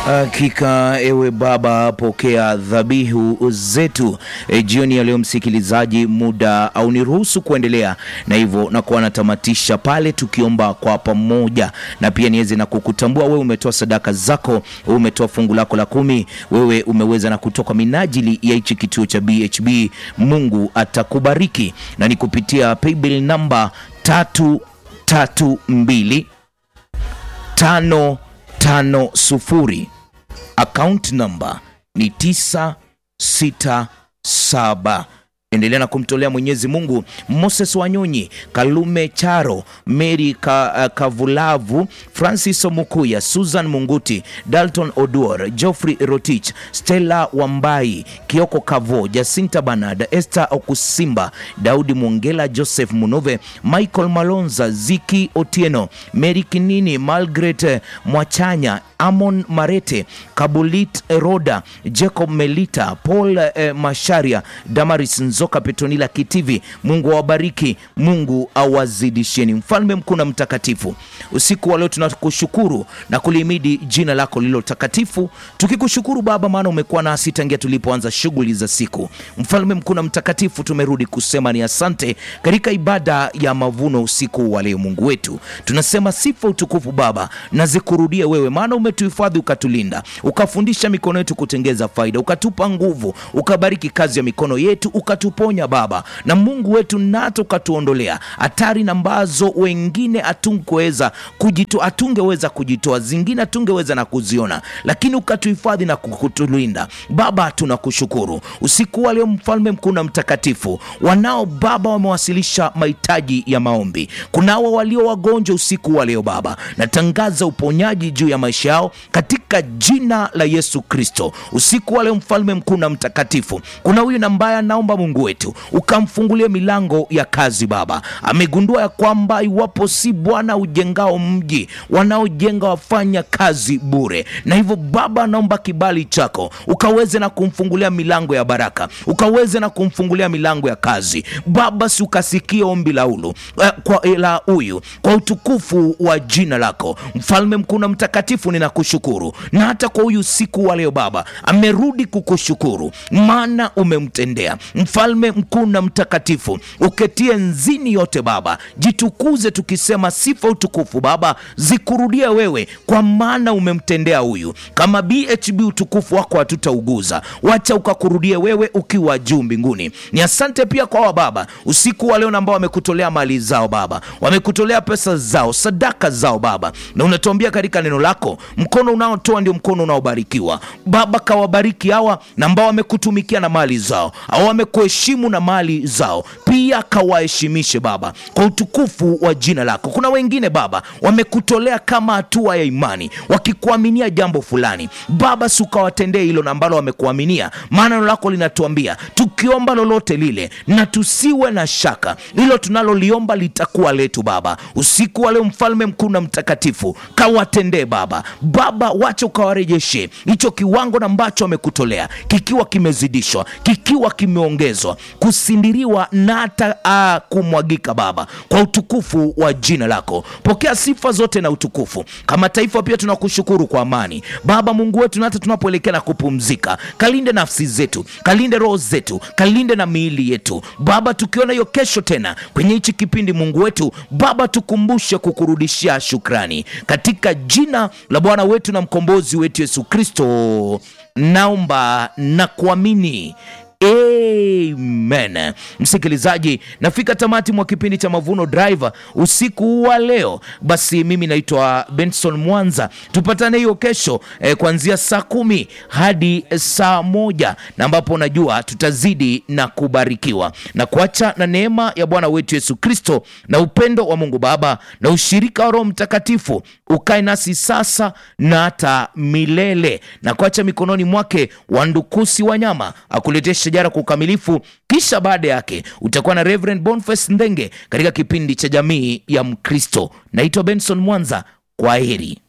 Hakika ewe Baba, pokea dhabihu zetu. Jioni ya leo msikilizaji, muda au niruhusu kuendelea na hivyo na kuwa natamatisha pale tukiomba kwa pamoja, na pia niweze na kukutambua wewe umetoa sadaka zako, wewe umetoa fungu lako la 10, wewe umeweza na kutoka minajili ya hichi kituo cha BHB. Mungu atakubariki, na ni kupitia paybill number 332 550. Account number ni 967. Endelea na kumtolea Mwenyezi Mungu. Moses Wanyonyi, Kalume Charo, Mary Kavulavu, Francis Omukuya, Susan Munguti, Dalton Oduor, Geoffrey Rotich, Stella Wambai, Kioko Kavo, Jacinta Banada, Esther Okusimba, Daudi Mungela, Joseph Munove, Michael Malonza, Ziki Otieno, Mary Kinini, Margaret Mwachanya, Amon Marete, Kabulit Roda, Jacob Melita, Paul Masharia, Damaris Nzoka, Petronila Kitivi. Mungu awabariki, Mungu awazidisheni. Mfalme mkuu na mtakatifu, usiku wa leo tunakushukuru na kulihimidi jina lako lilo takatifu, tukikushukuru Baba maana umekuwa nasi tangia tulipoanza shughuli za siku. Mfalme mkuu na mtakatifu, tumerudi kusema ni asante katika ibada ya mavuno usiku wa leo. Mungu wetu, tunasema sifa utukufu Baba na zikurudie wewe, maana umetuhifadhi, ukatulinda, ukafundisha mikono yetu kutengeza faida, ukatupa nguvu, ukabariki kazi ya mikono yetu, ukatuponya Baba na Mungu wetu, na tukatuondolea hatari ambazo wengine atungeweza kujitoa, zingine atungeweza na kuziona, lakini ukatuhifadhi na kutulinda Baba. Tunakushukuru usiku wa leo Mfalme mkuu na mtakatifu. Wanao Baba wamewasilisha mahitaji ya maombi, kunao walio wagonjwa usiku wa leo Baba, natangaza uponyaji juu ya maisha yao katika jina la Yesu Kristo. Usiku wa leo Mfalme mkuu na mtakatifu, kuna huyu ambaye naomba Mungu wetu ukamfungulie milango ya kazi Baba. Amegundua ya kwamba iwapo si Bwana ujengao mji, wanaojenga wafanya kazi bure, na hivyo Baba naomba kibali chako ukaweze na kumfungulia milango ya baraka, ukaweze na kumfungulia milango ya kazi Baba. Si ukasikia ombi la huyu kwa utukufu wa jina lako Mfalme mkuu na mtakatifu. Ninakushukuru na hata kwa huyu siku wa leo Baba amerudi kukushukuru, maana umemtendea. Mfalme mkuu na mtakatifu, uketie nzini yote Baba, jitukuze tukisema sifa utukufu Baba zikurudie wewe, kwa maana umemtendea huyu. Kama BHB utukufu wako hatutauguza, wacha ukakurudie wewe ukiwa juu mbinguni. Ni asante pia kwa Baba usiku wa leo ambao wamekutolea mali zao Baba, wamekutolea pesa zao, sadaka zao Baba, na unatuambia katika neno lako mkono unaotoa ndio mkono unaobarikiwa Baba. Kawabariki hawa ambao wamekutumikia na mali zao, au wamekuheshimu na mali zao, pia kawaheshimishe Baba kwa utukufu wa jina lako. Kuna wengine Baba wamekutolea kama hatua ya imani, wakikuaminia jambo fulani Baba, ukawatendee hilo ambalo wamekuaminia, maana neno lako linatuambia tukiomba lolote lile na tusiwe na shaka, hilo tunaloliomba litakuwa letu Baba. Usiku wa leo Mfalme mkuu na mtakatifu, kawatendee Baba. Baba wacha ukawarejeshe hicho kiwango ambacho wamekutolea, kikiwa kimezidishwa, kikiwa kimeongezwa, kusindiriwa na hata kumwagika Baba, kwa utukufu wa jina lako. Pokea sifa zote na utukufu. Kama taifa pia tunakushukuru kwa amani Baba Mungu wetu, na hata tunapoelekea na kupumzika, kalinde nafsi zetu, kalinde roho zetu, kalinde na miili yetu Baba. Tukiona hiyo kesho tena kwenye hichi kipindi Mungu wetu Baba, tukumbushe kukurudishia shukrani katika jina la Bwana wetu na mkombozi wetu Yesu Kristo naomba na kuamini. Amen. Msikilizaji, nafika tamati mwa kipindi cha Mavuno Drive usiku wa leo. Basi mimi naitwa Benson Mwanza. Tupatane hiyo kesho kuanzia saa 10 hadi saa 1, na ambapo najua tutazidi na kubarikiwa, na kuacha na neema ya Bwana wetu Yesu Kristo na upendo wa Mungu Baba na ushirika wa Roho Mtakatifu ukae nasi sasa na hata milele, na kuacha mikononi mwake Wandukusi Wanyama akuletee shajara kwa ukamilifu. Kisha baada yake utakuwa na Reverend Boniface Ndenge katika kipindi cha Jamii ya Mkristo. Naitwa Benson Mwanza. Kwaheri.